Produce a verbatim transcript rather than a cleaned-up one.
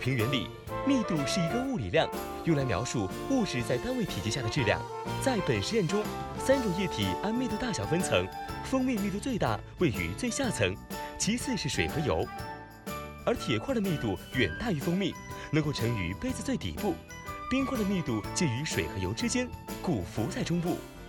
平原理，密度是一个物理量，用来描述物质在单位体积下的质量。在本实验中，三种液体按密度大小分层，蜂蜜密度最大，位于最下层，其次是水和油。而铁块的密度远大于蜂蜜，能够沉于杯子最底部。冰块的密度介于水和油之间，故浮在中部。